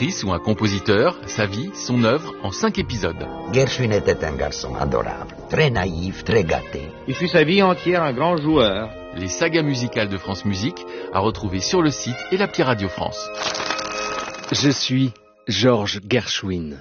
autrice ou un compositeur, sa vie, son œuvre, en 5 épisodes. Gershwin était un garçon adorable, très naïf, très gâté. Il fut sa vie entière un grand joueur. Les sagas musicales de France Musique à retrouver sur le site et l'appli Radio France. Je suis Georges Gershwin.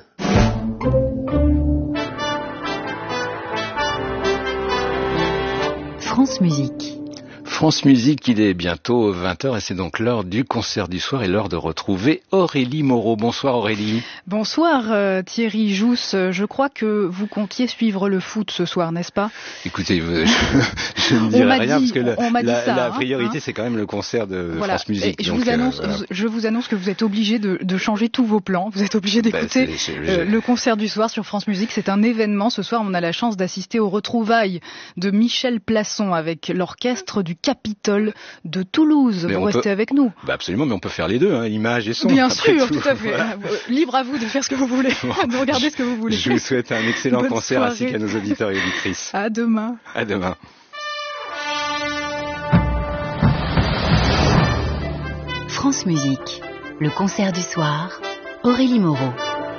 France Musique. France Musique, il est bientôt 20h et c'est donc l'heure du concert du soir et l'heure de retrouver Aurélie Moreau. Bonsoir Aurélie. Bonsoir Thierry Jousse. Je crois que vous comptiez suivre le foot ce soir, n'est-ce pas ? Écoutez, je ne dirai rien parce que la priorité c'est quand même le concert de France Musique. Et je vous annonce que vous êtes obligé de changer tous vos plans. Vous êtes obligé d'écouter le concert du soir sur France Musique. C'est un événement. Ce soir, on a la chance d'assister aux retrouvailles de Michel Plasson avec l'orchestre du Capitole de Toulouse. Vous restez avec nous. Absolument, mais on peut faire les deux, image et son. Bien sûr, tout à fait. Libre à vous de faire ce que vous voulez, de regarder ce que vous voulez. Je vous souhaite un excellent concert ainsi qu'à nos auditeurs et auditrices. À demain. À demain. France Musique, le concert du soir, Aurélie Moreau.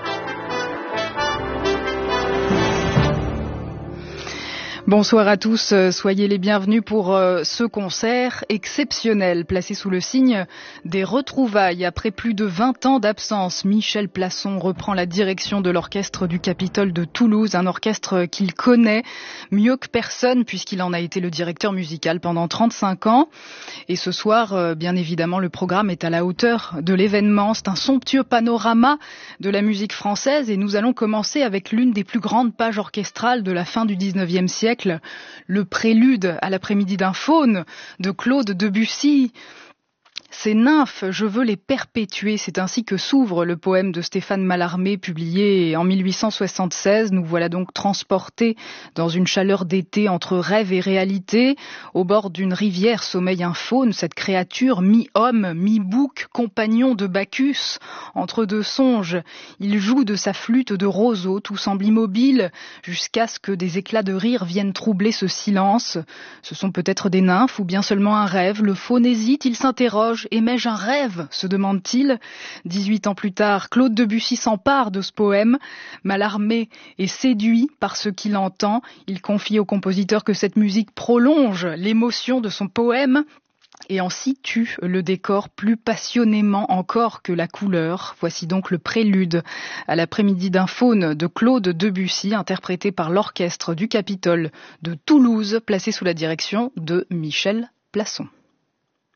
Bonsoir à tous, soyez les bienvenus pour ce concert exceptionnel placé sous le signe des retrouvailles. Après plus de 20 ans d'absence, Michel Plasson reprend la direction de l'orchestre du Capitole de Toulouse, un orchestre qu'il connaît mieux que personne puisqu'il en a été le directeur musical pendant 35 ans. Et ce soir, bien évidemment, le programme est à la hauteur de l'événement. C'est un somptueux panorama de la musique française et nous allons commencer avec l'une des plus grandes pages orchestrales de la fin du 19e siècle. Le prélude à l'après-midi d'un faune de Claude Debussy. Ces nymphes, je veux les perpétuer. C'est ainsi que s'ouvre le poème de Stéphane Mallarmé, publié en 1876. Nous voilà donc transportés dans une chaleur d'été entre rêve et réalité. Au bord d'une rivière sommeille un faune, cette créature mi-homme, mi-bouc, compagnon de Bacchus. Entre deux songes, il joue de sa flûte de roseau, tout semble immobile, jusqu'à ce que des éclats de rire viennent troubler ce silence. Ce sont peut-être des nymphes ou bien seulement un rêve. Le faune hésite, il s'interroge. Aimais-je un rêve ? Se demande-t-il. 18 ans plus tard, Claude Debussy s'empare de ce poème. Mallarmé est séduit par ce qu'il entend. Il confie au compositeur que cette musique prolonge l'émotion de son poème et en situe le décor plus passionnément encore que la couleur. Voici donc le prélude à l'après-midi d'un faune de Claude Debussy, interprété par l'orchestre du Capitole de Toulouse, placé sous la direction de Michel Plasson.